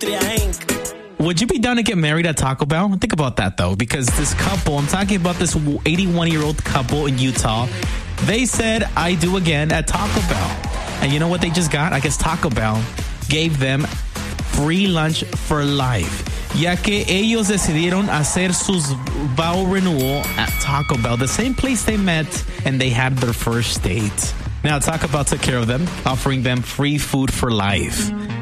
Would you be down to get married at Taco Bell? Think about that, though, because this couple, I'm talking about this 81-year-old couple in Utah, they said, I do again at Taco Bell. And you know what they just got? I guess Taco Bell gave them free lunch for life. Ya que ellos decidieron hacer sus vow renewal at Taco Bell, the same place they met and they had their first date. Now, Taco Bell took care of them, offering them free food for life.